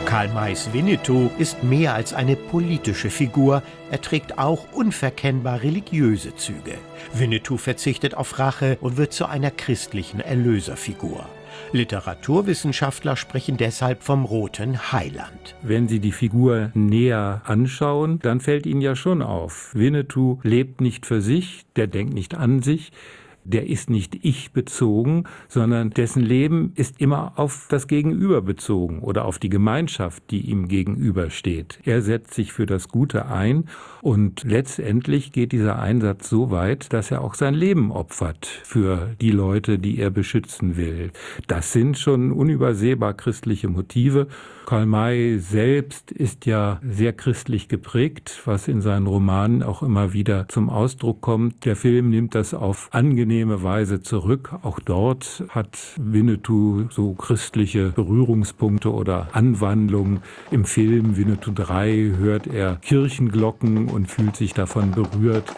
Karl Mays Winnetou ist mehr als eine politische Figur, er trägt auch unverkennbar religiöse Züge. Winnetou verzichtet auf Rache und wird zu einer christlichen Erlöserfigur. Literaturwissenschaftler sprechen deshalb vom roten Heiland. Wenn Sie die Figur näher anschauen, dann fällt Ihnen ja schon auf, Winnetou lebt nicht für sich, der denkt nicht an sich, der ist nicht ich-bezogen, sondern dessen Leben ist immer auf das Gegenüber bezogen oder auf die Gemeinschaft, die ihm gegenübersteht. Er setzt sich für das Gute ein und letztendlich geht dieser Einsatz so weit, dass er auch sein Leben opfert für die Leute, die er beschützen will. Das sind schon unübersehbar christliche Motive. Karl May selbst ist ja sehr christlich geprägt, was in seinen Romanen auch immer wieder zum Ausdruck kommt. Der Film nimmt das auf angenehme Weise zurück. Auch dort hat Winnetou so christliche Berührungspunkte oder Anwandlungen. Im Film Winnetou 3 hört er Kirchenglocken und fühlt sich davon berührt.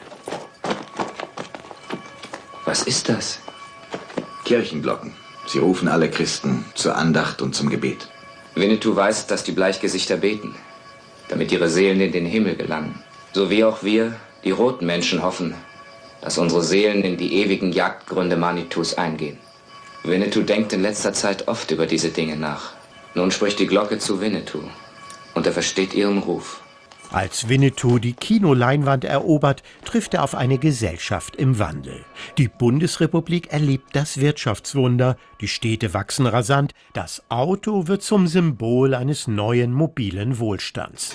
Was ist das? Kirchenglocken. Sie rufen alle Christen zur Andacht und zum Gebet. Winnetou weiß, dass die Bleichgesichter beten, damit ihre Seelen in den Himmel gelangen. So wie auch wir, die roten Menschen, hoffen, dass unsere Seelen in die ewigen Jagdgründe Manitus eingehen. Winnetou denkt in letzter Zeit oft über diese Dinge nach. Nun spricht die Glocke zu Winnetou und er versteht ihren Ruf. Als Winnetou die Kinoleinwand erobert, trifft er auf eine Gesellschaft im Wandel. Die Bundesrepublik erlebt das Wirtschaftswunder, die Städte wachsen rasant, das Auto wird zum Symbol eines neuen mobilen Wohlstands.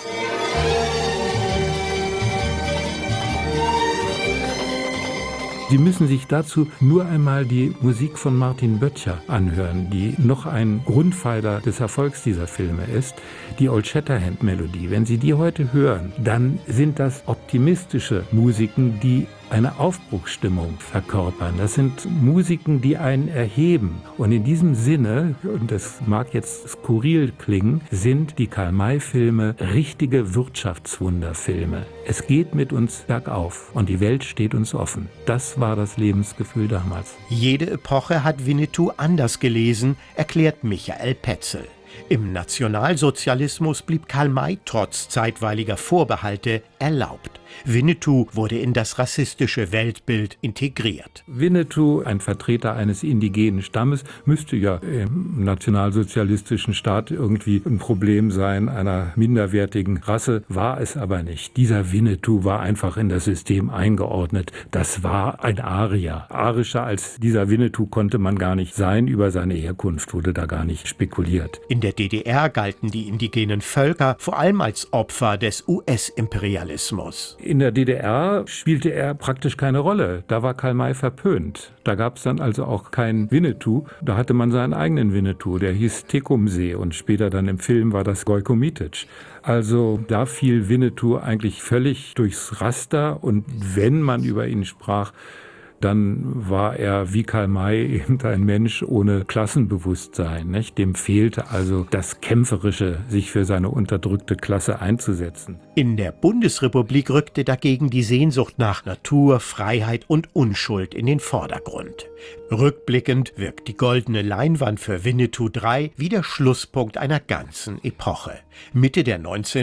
Sie müssen sich dazu nur einmal die Musik von Martin Böttcher anhören, die noch ein Grundpfeiler des Erfolgs dieser Filme ist, die Old Shatterhand-Melodie. Wenn Sie die heute hören, dann sind das optimistische Musiken, die eine Aufbruchsstimmung verkörpern. Das sind Musiken, die einen erheben. Und in diesem Sinne, und das mag jetzt skurril klingen, sind die Karl-May-Filme richtige Wirtschaftswunderfilme. Es geht mit uns bergauf und die Welt steht uns offen. Das war das Lebensgefühl damals. Jede Epoche hat Winnetou anders gelesen, erklärt Michael Petzel. Im Nationalsozialismus blieb Karl May trotz zeitweiliger Vorbehalte erlaubt. Winnetou wurde in das rassistische Weltbild integriert. Winnetou, ein Vertreter eines indigenen Stammes, müsste ja im nationalsozialistischen Staat irgendwie ein Problem sein, einer minderwertigen Rasse, war es aber nicht. Dieser Winnetou war einfach in das System eingeordnet. Das war ein Arier. Arischer als dieser Winnetou konnte man gar nicht sein. Über seine Herkunft wurde da gar nicht spekuliert. In der DDR galten die indigenen Völker vor allem als Opfer des US-Imperialismus. In der DDR spielte er praktisch keine Rolle. Da war Karl May verpönt. Da gab es dann also auch keinen Winnetou. Da hatte man seinen eigenen Winnetou, der hieß Tecumseh und später dann im Film war das Gojko Mitic. Also da fiel Winnetou eigentlich völlig durchs Raster und wenn man über ihn sprach, dann war er wie Karl May eben ein Mensch ohne Klassenbewusstsein. Nicht? Dem fehlte also das Kämpferische, sich für seine unterdrückte Klasse einzusetzen. In der Bundesrepublik rückte dagegen die Sehnsucht nach Natur, Freiheit und Unschuld in den Vordergrund. Rückblickend wirkt die goldene Leinwand für Winnetou 3 wie der Schlusspunkt einer ganzen Epoche. Mitte der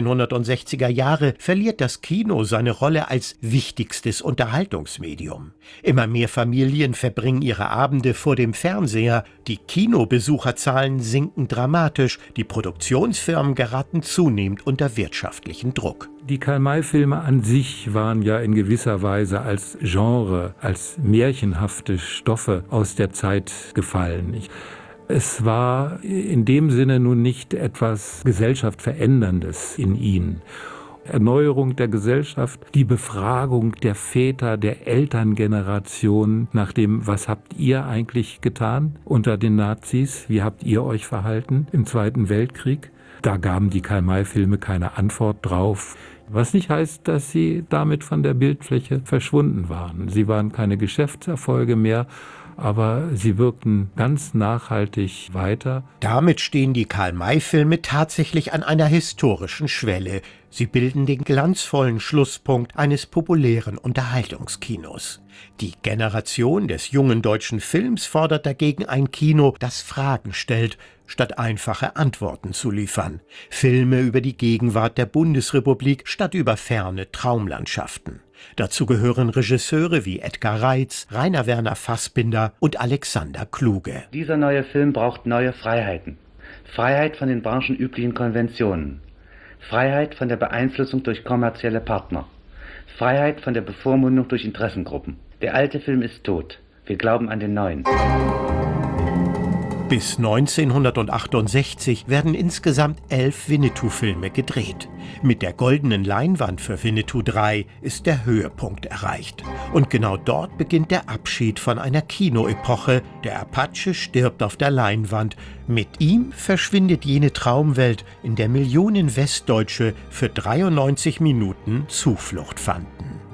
1960er Jahre verliert das Kino seine Rolle als wichtigstes Unterhaltungsmedium. Immer mehr Familien verbringen ihre Abende vor dem Fernseher, die Kinobesucherzahlen sinken dramatisch, die Produktionsfirmen geraten zunehmend unter wirtschaftlichen Druck. Die Karl-May-Filme an sich waren ja in gewisser Weise als Genre, als märchenhafte Stoffe aus der Zeit gefallen. Es war in dem Sinne nun nicht etwas Gesellschaftveränderndes in ihnen. Erneuerung der Gesellschaft, die Befragung der Väter, der Elterngeneration nach dem, was habt ihr eigentlich getan unter den Nazis? Wie habt ihr euch verhalten im Zweiten Weltkrieg? Da gaben die Karl-May-Filme keine Antwort drauf. Was nicht heißt, dass sie damit von der Bildfläche verschwunden waren. Sie waren keine Geschäftserfolge mehr, aber sie wirkten ganz nachhaltig weiter. Damit stehen die Karl-May-Filme tatsächlich an einer historischen Schwelle. Sie bilden den glanzvollen Schlusspunkt eines populären Unterhaltungskinos. Die Generation des jungen deutschen Films fordert dagegen ein Kino, das Fragen stellt, statt einfache Antworten zu liefern. Filme über die Gegenwart der Bundesrepublik statt über ferne Traumlandschaften. Dazu gehören Regisseure wie Edgar Reitz, Rainer Werner Fassbinder und Alexander Kluge. Dieser neue Film braucht neue Freiheiten. Freiheit von den branchenüblichen Konventionen. Freiheit von der Beeinflussung durch kommerzielle Partner. Freiheit von der Bevormundung durch Interessengruppen. Der alte Film ist tot. Wir glauben an den neuen. Bis 1968 werden insgesamt 11 Winnetou-Filme gedreht. Mit der goldenen Leinwand für Winnetou 3 ist der Höhepunkt erreicht. Und genau dort beginnt der Abschied von einer Kinoepoche. Der Apache stirbt auf der Leinwand. Mit ihm verschwindet jene Traumwelt, in der Millionen Westdeutsche für 93 Minuten Zuflucht fanden.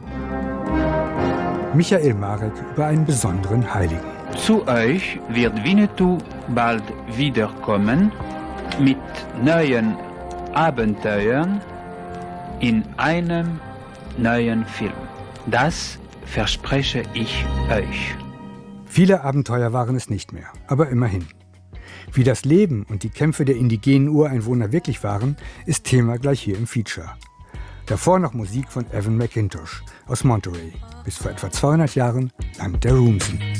Michael Marek über einen besonderen Heiligen. Zu euch wird Winnetou bald wiederkommen mit neuen Abenteuern in einem neuen Film. Das verspreche ich euch. Viele Abenteuer waren es nicht mehr, aber immerhin. Wie das Leben und die Kämpfe der indigenen Ureinwohner wirklich waren, ist Thema gleich hier im Feature. Davor noch Musik von Evan McIntosh aus Monterey, bis vor etwa 200 Jahren Land der Rumsen.